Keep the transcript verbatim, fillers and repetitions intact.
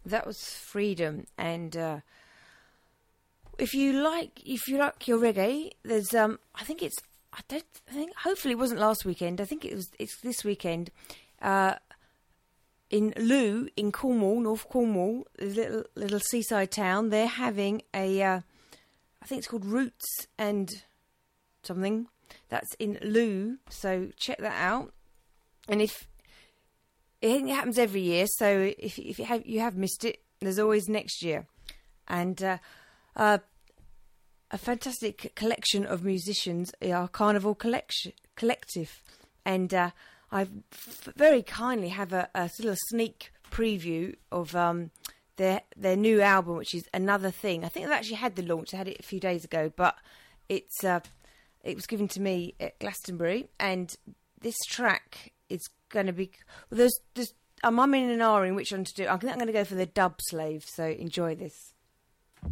that was Freedom, and uh, if you like, if you like your reggae, there's um, I think it's, I don't I think, hopefully it wasn't last weekend. I think it was, it's this weekend. Uh, in Looe, in Cornwall, North Cornwall, a little little seaside town. They're having a, uh, I think it's called Roots and something. That's in Looe, so check that out. And if it happens every year, so if if you have you have missed it, there's always next year, and uh, uh, a fantastic collection of musicians, our Carnival collection collective, and uh, I very kindly have a, a little sneak preview of um, their their new album, which is Another Thing. I think they've actually had the launch; they had it a few days ago, but it's uh, it was given to me at Glastonbury, and this track is going to be, well, there's, there's, I'm umming and ahhing which one to do. I think I'm going to go for the Dub Slave, so enjoy this.